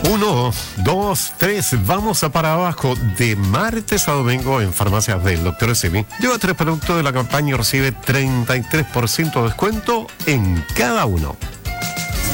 1, 2, 3, vamos a para abajo. De martes a domingo en Farmacias del Dr. Simi. Lleva 3 productos de la campaña y recibe 33% de descuento en cada uno.